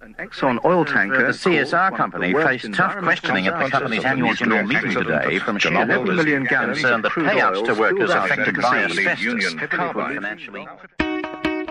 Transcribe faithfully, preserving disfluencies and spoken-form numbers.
Exxon oil tanker. The C S R company faced tough questioning at the company's annual general meeting today from shareholders concerned that payouts to workers affected by asbestos could be financially